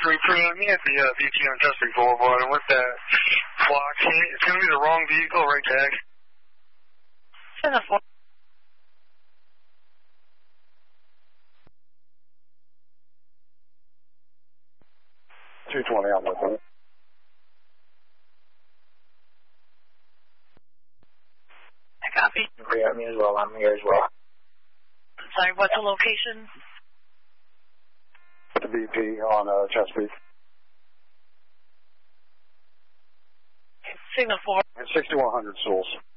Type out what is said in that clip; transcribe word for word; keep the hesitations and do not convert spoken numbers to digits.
three three, I'm at the uh, V T on Chesapeake Boulevard, and with that clock hit, it's going to be the wrong vehicle, right tag. ten four. two twenty on that one. I copy. Yeah, me as well. I'm here as well. Sorry, what's the location? The B P on uh, Chesapeake. Signal four. sixty-one hundred Souls.